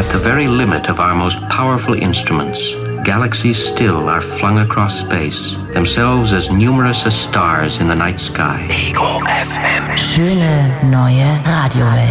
At the very limit of our most powerful instruments, galaxies still are flung across space, themselves as numerous as stars in the night sky. Ego FM. Schöne neue Radiowelt.